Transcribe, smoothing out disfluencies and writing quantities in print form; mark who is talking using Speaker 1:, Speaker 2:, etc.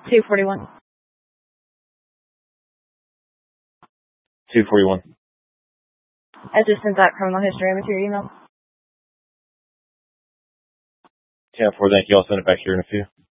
Speaker 1: 241.
Speaker 2: 241.
Speaker 1: I just sent that criminal history over to your email.
Speaker 2: 10-4, thank you. I'll send it back here in a few.